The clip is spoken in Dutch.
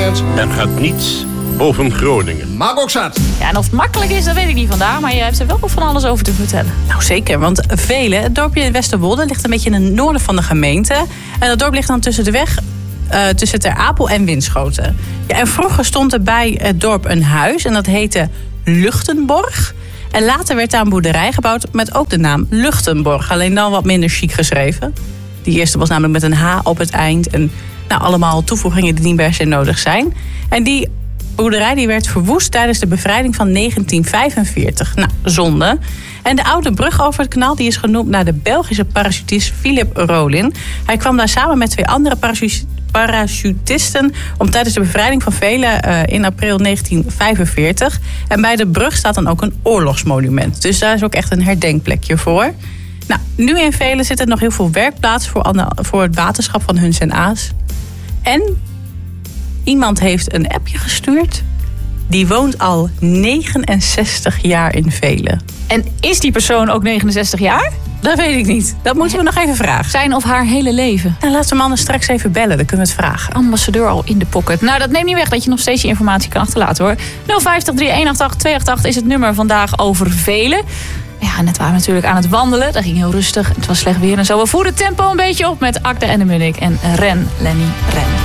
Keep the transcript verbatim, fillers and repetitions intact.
Nederlands. Er gaat niets boven Groningen. Maak ook zat. Ja, en of het makkelijk is, dat weet ik niet vandaag. Maar je hebt er wel van alles over te vertellen. Nou zeker, want Velen, het dorpje in Westerwolde, ligt een beetje in het noorden van de gemeente. En dat dorp ligt dan tussen de weg uh, tussen Ter Apel en Winschoten. Ja, en vroeger stond er bij het dorp een huis en dat heette Luchtenborg. En later werd daar een boerderij gebouwd met ook de naam Luchtenborg. Alleen dan wat minder chic geschreven. Die eerste was namelijk met een H op het eind. En nou, allemaal toevoegingen die niet per se nodig zijn. En die boerderij die werd verwoest tijdens de bevrijding van negentien vijfenveertig. Nou, zonde. En de oude brug over het kanaal die is genoemd naar de Belgische parachutist Philip Rolin. Hij kwam daar samen met twee andere parachutisten parachutisten om tijdens de bevrijding van Velen uh, in april negentien vijfenveertig. En bij de brug staat dan ook een oorlogsmonument. Dus daar is ook echt een herdenkplekje voor. Nou, nu in Velen zit er nog heel veel werkplaats voor, Anne, voor het waterschap van Huns en Aas. En iemand heeft een appje gestuurd. Die woont al negenenzestig jaar in Velen. En is die persoon ook negenenzestig jaar? Dat weet ik niet. Dat moeten we nog even vragen. Zijn of haar hele leven. Nou, laten we hem anders straks even bellen. Dan kunnen we het vragen. Ambassadeur al in de pocket. Nou, dat neemt niet weg dat je nog steeds je informatie kan achterlaten hoor. nul vijftig drie een acht acht twee acht acht is het nummer vandaag over Velen. Ja, net waren we natuurlijk aan het wandelen. Dat ging heel rustig. Het was slecht weer en zo. We voeren het tempo een beetje op met Akda en de Munnik en Ren, Lenny, Ren.